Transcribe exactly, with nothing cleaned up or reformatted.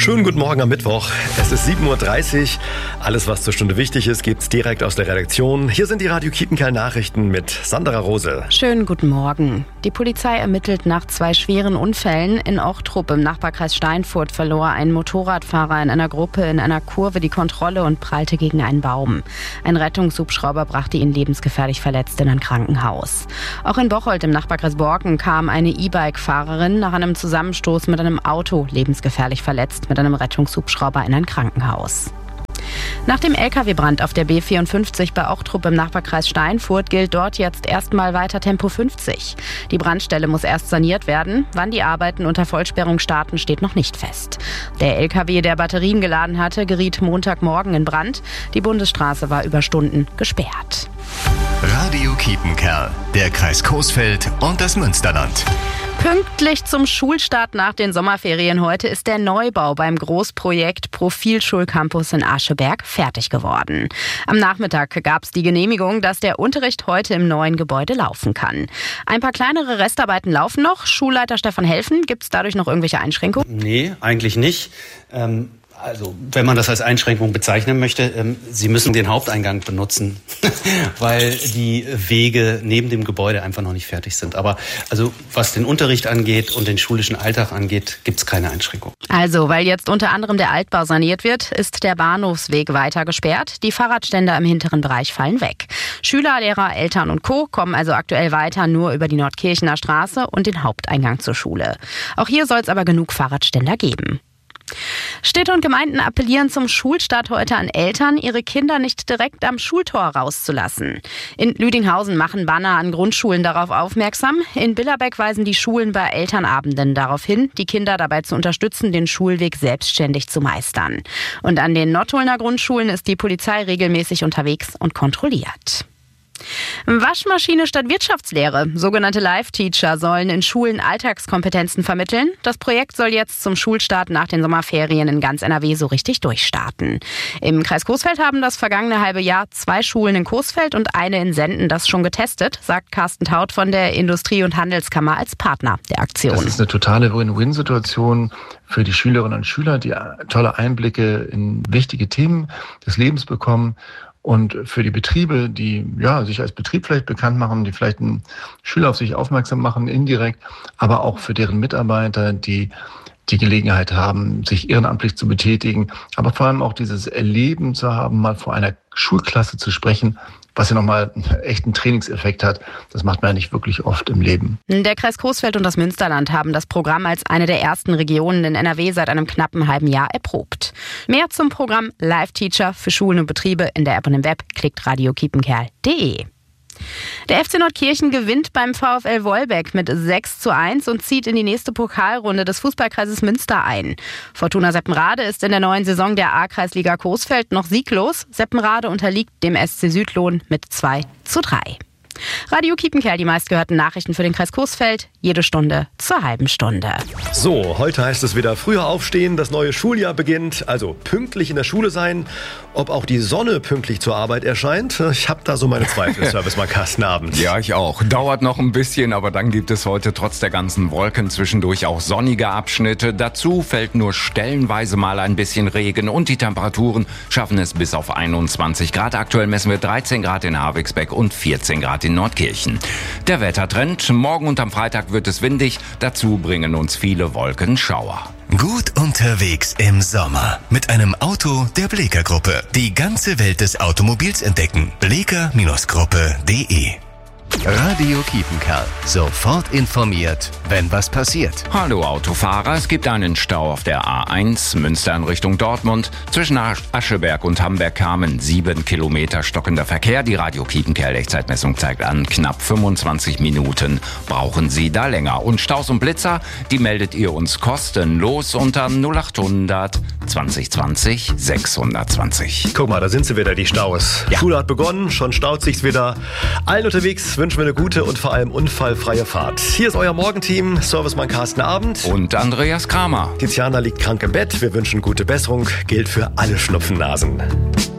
Schönen guten Morgen am Mittwoch. Es ist sieben Uhr dreißig. Alles, was zur Stunde wichtig ist, gibt's direkt aus der Redaktion. Hier sind die Radio Kiepenkerl Nachrichten mit Sandra Rose. Schönen guten Morgen. Die Polizei ermittelt nach zwei schweren Unfällen. In Ochtrup im Nachbarkreis Steinfurt verlor ein Motorradfahrer in einer Gruppe in einer Kurve die Kontrolle und prallte gegen einen Baum. Ein Rettungshubschrauber brachte ihn lebensgefährlich verletzt in ein Krankenhaus. Auch in Bocholt im Nachbarkreis Borken kam eine E-Bike-Fahrerin nach einem Zusammenstoß mit einem Auto lebensgefährlich verletzt mit einem Rettungshubschrauber in ein Krankenhaus. Nach dem L K W-Brand auf der B vierundfünfzig bei Ochtrup im Nachbarkreis Steinfurt gilt dort jetzt erstmal weiter Tempo fünfzig. Die Brandstelle muss erst saniert werden. Wann die Arbeiten unter Vollsperrung starten, steht noch nicht fest. Der L K W, der Batterien geladen hatte, geriet Montagmorgen in Brand. Die Bundesstraße war über Stunden gesperrt. Radio Kiepenkerl, der Kreis Coesfeld und das Münsterland. Pünktlich zum Schulstart nach den Sommerferien heute ist der Neubau beim Großprojekt Profilschulcampus in Ascheberg fertig geworden. Am Nachmittag gab es die Genehmigung, dass der Unterricht heute im neuen Gebäude laufen kann. Ein paar kleinere Restarbeiten laufen noch. Schulleiter Stefan Helfen, gibt es dadurch noch irgendwelche Einschränkungen? Nee, eigentlich nicht. Ähm Also, wenn man das als Einschränkung bezeichnen möchte, ähm, Sie müssen den Haupteingang benutzen, weil die Wege neben dem Gebäude einfach noch nicht fertig sind. Aber also, was den Unterricht angeht und den schulischen Alltag angeht, gibt es keine Einschränkung. Also, weil jetzt unter anderem der Altbau saniert wird, ist der Bahnhofsweg weiter gesperrt. Die Fahrradständer im hinteren Bereich fallen weg. Schüler, Lehrer, Eltern und Co. kommen also aktuell weiter nur über die Nordkirchener Straße und den Haupteingang zur Schule. Auch hier soll es aber genug Fahrradständer geben. Städte und Gemeinden appellieren zum Schulstart heute an Eltern, ihre Kinder nicht direkt am Schultor rauszulassen. In Lüdinghausen machen Banner an Grundschulen darauf aufmerksam. In Billerbeck weisen die Schulen bei Elternabenden darauf hin, die Kinder dabei zu unterstützen, den Schulweg selbstständig zu meistern. Und an den Nottulner Grundschulen ist die Polizei regelmäßig unterwegs und kontrolliert. Waschmaschine statt Wirtschaftslehre. Sogenannte Live-Teacher sollen in Schulen Alltagskompetenzen vermitteln. Das Projekt soll jetzt zum Schulstart nach den Sommerferien in ganz N R W so richtig durchstarten. Im Kreis Coesfeld haben das vergangene halbe Jahr zwei Schulen in Coesfeld und eine in Senden das schon getestet, sagt Carsten Taut von der Industrie- und Handelskammer als Partner der Aktion. Das ist eine totale Win-Win-Situation für die Schülerinnen und Schüler, die tolle Einblicke in wichtige Themen des Lebens bekommen. Und für die Betriebe, die ja sich als Betrieb vielleicht bekannt machen, die vielleicht einen Schüler auf sich aufmerksam machen, indirekt, aber auch für deren Mitarbeiter, die die Gelegenheit haben, sich ehrenamtlich zu betätigen, aber vor allem auch dieses Erleben zu haben, mal vor einer Schulklasse zu sprechen, was ja nochmal einen echten Trainingseffekt hat. Das macht man ja nicht wirklich oft im Leben. Der Kreis Coesfeld und das Münsterland haben das Programm als eine der ersten Regionen in N R W seit einem knappen halben Jahr erprobt. Mehr zum Programm Live-Teacher für Schulen und Betriebe in der App und im Web klickt radio kiepenkerl punkt de. Der F C Nordkirchen gewinnt beim VfL Wolbeck mit sechs zu eins und zieht in die nächste Pokalrunde des Fußballkreises Münster ein. Fortuna Seppenrade ist in der neuen Saison der A-Kreisliga Coesfeld noch sieglos. Seppenrade unterliegt dem S C Südlohn mit zwei zu drei. Radio Kiepenkerl, die meistgehörten Nachrichten für den Kreis Coesfeld, jede Stunde zur halben Stunde. So, heute heißt es wieder früher aufstehen, das neue Schuljahr beginnt, also pünktlich in der Schule sein. Ob auch die Sonne pünktlich zur Arbeit erscheint, ich habe da so meine Zweifel, Servicemann Carsten Abend. Ja, ich auch. Dauert noch ein bisschen, aber dann gibt es heute trotz der ganzen Wolken zwischendurch auch sonnige Abschnitte. Dazu fällt nur stellenweise mal ein bisschen Regen und die Temperaturen schaffen es bis auf einundzwanzig Grad. Aktuell messen wir dreizehn Grad in Havixbeck und vierzehn Grad in Nordkirchen. Der Wettertrend: Morgen und am Freitag wird es windig. Dazu bringen uns viele Wolkenschauer. Gut unterwegs im Sommer mit einem Auto der Bleeker Gruppe. Die ganze Welt des Automobils entdecken. bleeker Gruppe punkt de. Radio Kiepenkerl. Sofort informiert, wenn was passiert. Hallo Autofahrer, es gibt einen Stau auf der A eins, Münster in Richtung Dortmund. Zwischen Ascheberg und Hamberg-Kamen sieben Kilometer stockender Verkehr. Die Radio Kiepenkerl Echtzeitmessung zeigt an, knapp fünfundzwanzig Minuten brauchen Sie da länger. Und Staus und Blitzer, die meldet ihr uns kostenlos unter null achthundert zwanzig zwanzig sechshundertzwanzig. Guck mal, da sind sie wieder, die Staus. Ja. Schule hat begonnen, schon staut sich's wieder. Allen unterwegs wünschen wir eine gute und vor allem unfallfreie Fahrt. Hier ist euer Morgenteam, Servicemann Carsten Abend. Und Andreas Kramer. Tiziana liegt krank im Bett. Wir wünschen gute Besserung. Gilt für alle Schnupfennasen.